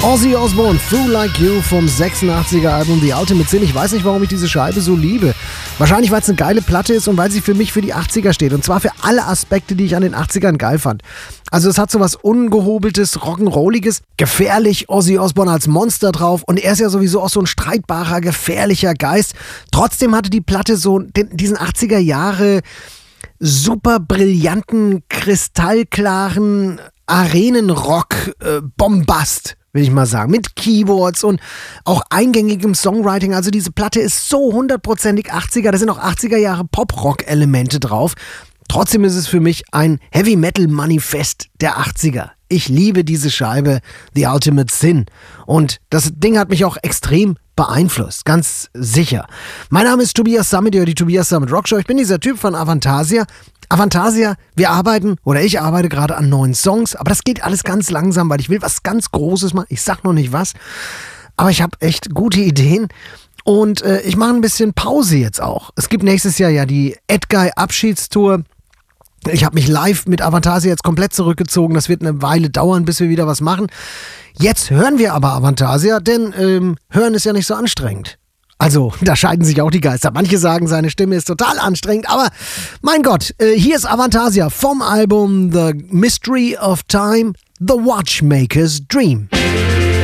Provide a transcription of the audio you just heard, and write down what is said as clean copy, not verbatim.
Ozzy Osbourne, Fool Like You vom 86er Album The Ultimate Sin. Ich weiß nicht, warum ich diese Scheibe so liebe. Wahrscheinlich, weil es eine geile Platte ist und weil sie für mich für die 80er steht. Und zwar für alle Aspekte, die ich an den 80ern geil fand. Also es hat so was Ungehobeltes, Rock'n'Rolliges, gefährlich, Ozzy Osbourne als Monster drauf. Und er ist ja sowieso auch so ein streitbarer, gefährlicher Geist. Trotzdem hatte die Platte so diesen 80er Jahre super brillanten, kristallklaren Arenenrock-Bombast, will ich mal sagen, mit Keyboards und auch eingängigem Songwriting. Also diese Platte ist so 100%ig 80er, da sind auch 80er Jahre Pop-Rock-Elemente drauf. Trotzdem ist es für mich ein Heavy-Metal-Manifest der 80er. Ich liebe diese Scheibe, The Ultimate Sin. Und das Ding hat mich auch extrem beeinflusst, ganz sicher. Mein Name ist Tobias Summit, ihr hört die Tobias Summit Rockshow. Ich bin dieser Typ von Avantasia. Avantasia, ich arbeite gerade an neuen Songs, aber das geht alles ganz langsam, weil ich will was ganz Großes machen. Ich sag noch nicht was, aber ich habe echt gute Ideen und ich mache ein bisschen Pause jetzt auch. Es gibt nächstes Jahr ja die Edguy Abschiedstour. Ich habe mich live mit Avantasia jetzt komplett zurückgezogen. Das wird eine Weile dauern, bis wir wieder was machen. Jetzt hören wir aber Avantasia, denn hören ist ja nicht so anstrengend. Also, da scheiden sich auch die Geister. Manche sagen, seine Stimme ist total anstrengend, aber mein Gott, hier ist Avantasia vom Album The Mystery of Time, The Watchmaker's Dream.